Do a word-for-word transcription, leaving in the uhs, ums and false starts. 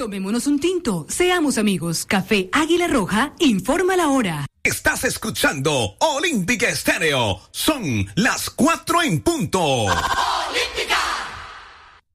Tomémonos un tinto, seamos amigos. Café Águila Roja, informa la hora. Estás escuchando Olímpica Estéreo. Son las cuatro en punto. Olímpica.